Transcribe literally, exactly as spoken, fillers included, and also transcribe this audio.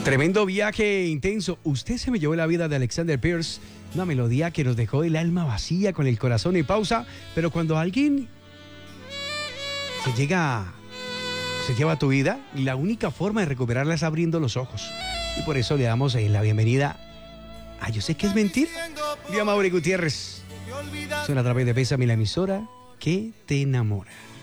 Tremendo viaje intenso. Usted se me llevó la vida de Alexander Pierce, una melodía que nos dejó el alma vacía con el corazón en pausa, pero cuando alguien se llega, se lleva tu vida, la única forma de recuperarla es abriendo los ojos. Y por eso le damos eh, la bienvenida a Yo sé que es mentira, de Amaury Gutiérrez. Suena a través de Bésame, la emisora que te enamora.